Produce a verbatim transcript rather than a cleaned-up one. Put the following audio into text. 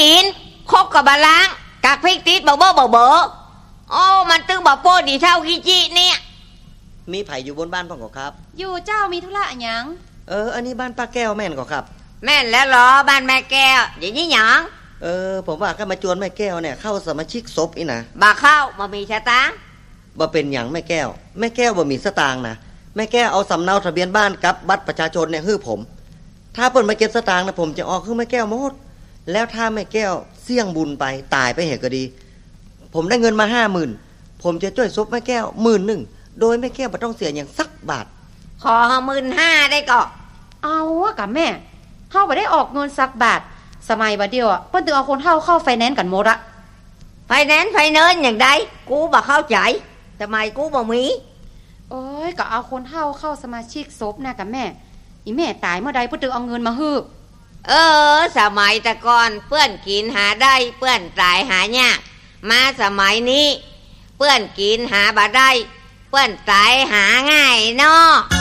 จีนคกกับบะล้างกักพริกติดเบาเบ้อเบาเบอโอ้มันตึงบ่โป้ดีเท่ากิจิเนี่ยมีไผอยู่บนบ้านพ่อก็ครับอยู่เจ้ามีธุระหยังเอออันนี้บ้านป้าแก้วแม่นก็ครับแม่นแล้วเหรอบ้านแม่แก้วอย่างนี้หยังเออผมว่าก็มาจวนแม่แก้วเนี่ยเข้าสมาชิกศพอีนะบ่เข้าบ่มีสตางค์บ่เป็นหยังแม่แก้วแม่แก้วบ่มีสตางค์นะแม่แก้วเอาสำเนาทะเบียนบ้านกับบัตรประชาชนเนี่ยให้ผมถ้าเปิ้นมาเก็บสตางค์นะผมจะออกให้แม่แก้วหมดแล้วถ้าแม่แก้วเสี่ยงบุญไปตายไปเหตุก็ดีผมได้เงินมา ห้าหมื่น ผมจะช่วยซบแม่แก้ว หมื่นหนึ่ง โดยแม่แก้วบ่ต้องเสียอย่างสักบาทขอ หมื่นห้า ได้ก็เอาอะกะแม่เฮาบ่ได้ออกเงินสักบาทสมัยบัดเดียวอ่ะเพิ่นถึงเอาคนเฮาเข้าไฟแนนซ์กันหมดอะไฟแนนซ์ไฟเนินอย่างใดกูบ่เข้าใจทำไมกูบ่มีโอ้ยก็เอาคนเฮาเข้าสมาชิกศพนะกะแม่อีแม่ตายเมื่อใดเพิ่นถึงเอาเงินมาฮื้อเออสมัยแต่ก่อนเปื้อนกินหาได้เปื้อนตายหายากมาสมัยนี้เปื้อนกินหาบ่ได้เปื้อนตายหาง่ายเนาะ